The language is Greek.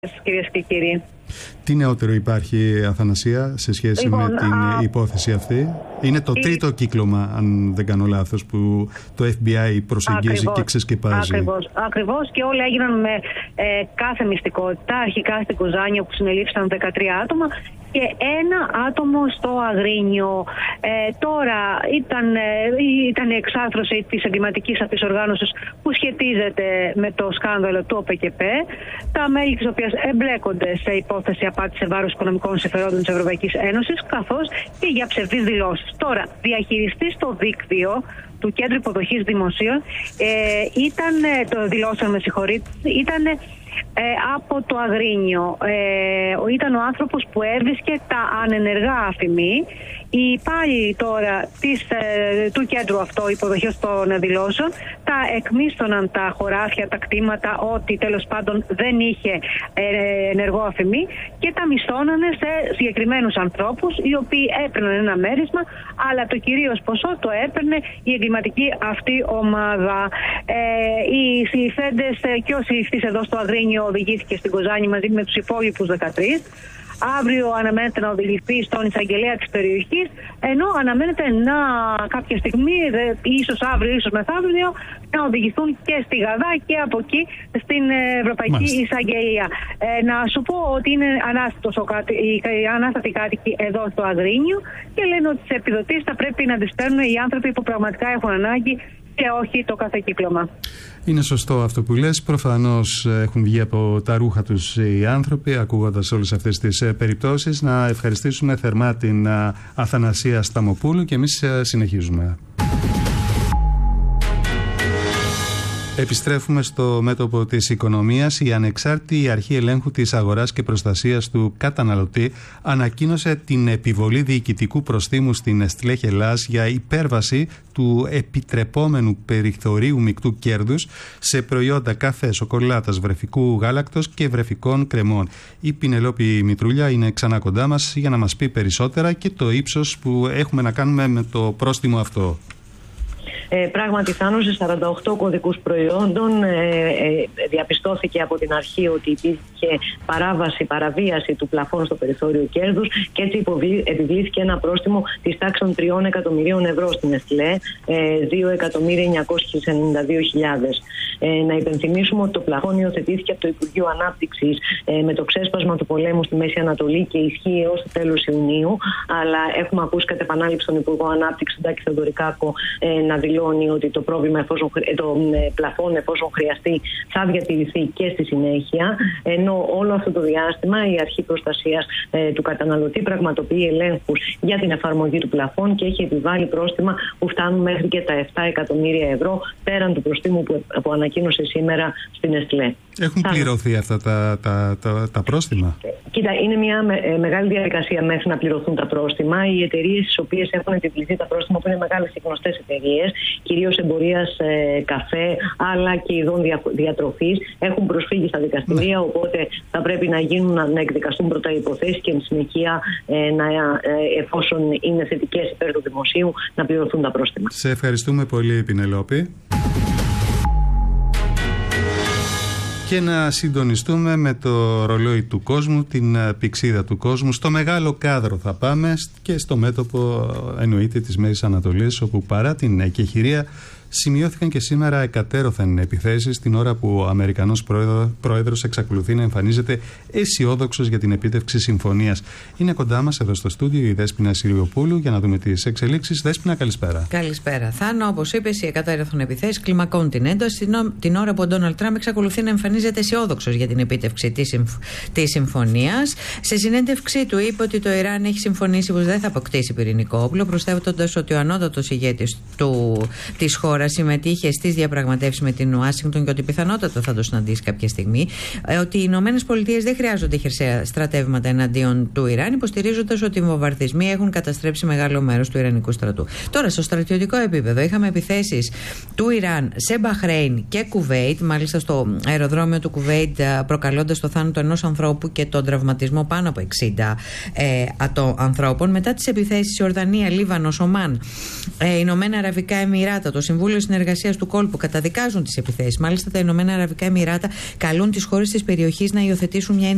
Κυρίες και κύριοι. Τι νεότερο υπάρχει, Αθανασία, σε σχέση με την υπόθεση αυτή? Είναι το τρίτο κύκλωμα, αν δεν κάνω λάθος, που το FBI προσεγγίζει και ξεσκεπάζει. Ακριβώς, και όλα έγιναν με κάθε μυστικότητα. Αρχικά στην Κοζάνια, που συνελήφθησαν 13 άτομα και ένα άτομο στο Αγρίνιο. Τώρα ήταν η εξάρθρωση της εγκληματικής αυτής οργάνωσης που σχετίζεται με το σκάνδαλο του ΟΠΕΚΕΠ, τα μέλη της οποίας εμπλέκονται σε υπόθεση απάτη σε βάρος οικονομικών συμφερόντων της Ευρωπαϊκής Ένωσης, καθώς και για ψευδείς δηλώσεις. Τώρα, διαχειριστής στο δίκτυο του Κέντρου Υποδοχής Δημοσίων ήταν από το Αγρίνιο. Ήταν ο άνθρωπος που έβρισκε τα ανενεργά αφημί. Οι υπάλληλοι τώρα του κέντρου αυτό υποδοχής των δηλώσεων τα εκμίσθωναν τα χωράφια, τα κτήματα, ότι τέλος πάντων δεν είχε ενεργό αφημί, και τα μισθώνανε σε συγκεκριμένους ανθρώπους, οι οποίοι έπαιρναν ένα μέρισμα, αλλά το κυρίως ποσό το έπαιρνε η εγκληματική αυτή ομάδα. Οι συλληφθέντες και ο συλληφθής εδώ στο Αγρίνιο οδηγήθηκε στην Κοζάνη μαζί με τους υπόλοιπους 13. Αύριο αναμένεται να οδηγηθεί στον εισαγγελέα της περιοχής, ενώ αναμένεται κάποια στιγμή, ίσως αύριο, ίσως μεθαύριο, να οδηγηθούν και στη Γαδά και από εκεί στην Ευρωπαϊκή Εισαγγελία. Να σου πω ότι είναι ανάστατοι κάτοικοι εδώ στο Αγρίνιο και λένε ότι τις επιδοτήσεις θα πρέπει να τις παίρνουν οι άνθρωποι που πραγματικά έχουν ανάγκη και όχι το κάθε κύκλωμα. Είναι σωστό αυτό που λες. Προφανώς έχουν βγει από τα ρούχα τους οι άνθρωποι ακούγοντας όλες αυτές τις περιπτώσεις. Να ευχαριστήσουμε θερμά την Αθανασία Σταμοπούλου και εμείς συνεχίζουμε. Επιστρέφουμε στο μέτωπο της οικονομίας. Η Ανεξάρτητη Αρχή Ελέγχου της Αγοράς και Προστασίας του Καταναλωτή ανακοίνωσε την επιβολή διοικητικού προστίμου στην Nestlé Hellas για υπέρβαση του επιτρεπόμενου περιθωρίου μεικτού κέρδους σε προϊόντα καφέ, σοκολάτας, βρεφικού γάλακτος και βρεφικών κρεμών. Η Πινελόπη Μητρούλια είναι ξανά κοντά μας για να μας πει περισσότερα και το ύψος που έχουμε να κάνουμε με το πρόστιμο αυτό. Πράγματι, Θάνο, σε 48 κωδικούς προϊόντων διαπιστώθηκε από την αρχή ότι υπήρχε παραβίαση του πλαφών στο περιθώριο κέρδους και έτσι επιβλήθηκε ένα πρόστιμο της τάξης των 3 εκατομμυρίων ευρώ στην Nestlé, 2.992.000. Να υπενθυμίσουμε ότι το πλαφόν υιοθετήθηκε από το Υπουργείο Ανάπτυξης με το ξέσπασμα του πολέμου στη Μέση Ανατολή και ισχύει έως το τέλος Ιουνίου. Αλλά έχουμε ακούσει κατ' επανάληψη τον Υπουργό Ανάπτυξη, τον Τάκη Θεοδωρικάκο, να δηλώνει ότι το πρόβλημα, το πλαφόν, εφόσον χρειαστεί, θα διατηρηθεί και στη συνέχεια. Ενώ όλο αυτό το διάστημα η Αρχή Προστασίας του Καταναλωτή πραγματοποιεί ελέγχους για την εφαρμογή του πλαφόν και έχει επιβάλει πρόστιμα που φτάνουν μέχρι και τα 7 εκατομμύρια ευρώ, πέραν του προστίμου που ανακοίνωσε σήμερα στην Nestlé. Έχουν πληρωθεί αυτά τα πρόστιμα? Κοίτα, είναι μια μεγάλη διαδικασία μέχρι να πληρωθούν τα πρόστιμα. Οι εταιρείες στις οποίες έχουν επιβληθεί τα πρόστιμα, που είναι μεγάλες και γνωστές εταιρείες, κυρίως εμπορίας καφέ, αλλά και ειδών διατροφής, έχουν προσφύγει στα δικαστηρία. Οπότε θα πρέπει να εκδικαστούν πρώτα οι υποθέσεις και εν συνεχεία, εφόσον είναι θετικές υπέρ του δημοσίου, να πληρωθούν τα πρόστιμα. Σε ευχαριστούμε πολύ, Πινελόπη. Και να συντονιστούμε με το ρολόι του κόσμου, την πυξίδα του κόσμου. Στο μεγάλο κάδρο θα πάμε και στο μέτωπο, εννοείται, της Μέσης Ανατολής, όπου παρά την εκεχηρία σημειώθηκαν και σήμερα εκατέρωθεν επιθέσεις, την ώρα που ο Αμερικανός πρόεδρος εξακολουθεί να εμφανίζεται αισιόδοξος για την επίτευξη συμφωνίας. Είναι κοντά μας εδώ στο στούντιο η Δέσποινα Συριοπούλου για να δούμε τις εξελίξεις. Δέσποινα, καλησπέρα. Καλησπέρα. Θάνο, όπως είπες, οι εκατέρωθεν επιθέσεις κλιμακώνουν την ένταση την ώρα που ο Ντόναλντ Τραμπ εξακολουθεί να εμφανίζεται αισιόδοξος για την επίτευξη της συμφωνίας. Σε συνέντευξή του είπε ότι το Ιράν έχει συμφωνήσει πως δεν θα αποκτήσει πυρηνικό όπλο, προσθέτοντας ότι ο ανώτατος ηγέτης της χώρας συμμετείχε στις διαπραγματεύσεις με την Ουάσιγκτον και ότι πιθανότατα θα το συναντήσει κάποια στιγμή, ότι οι Ηνωμένες Πολιτείες δεν χρειάζονται χερσαία στρατεύματα εναντίον του Ιράν, υποστηρίζοντας ότι οι βομβαρδισμοί έχουν καταστρέψει μεγάλο μέρος του Ιρανικού στρατού. Τώρα, στο στρατιωτικό επίπεδο, είχαμε επιθέσεις του Ιράν σε Μπαχρέιν και Κουβέιτ, μάλιστα στο αεροδρόμιο του Κουβέιτ, προκαλώντας το θάνατο ενός ανθρώπου και τον τραυματισμό πάνω από 60 ανθρώπων. Μετά τις επιθέσεις Ιορδανία, Λίβανος, Ομάν, Ηνωμένα Αραβικά Εμιράτα, το Συμβούλιο Συνεργασίας του Κόλπου καταδικάζουν τις επιθέσεις. Μάλιστα, τα Ηνωμένα Αραβικά Εμιράτα καλούν τις χώρες της περιοχής να υιοθετήσουν μια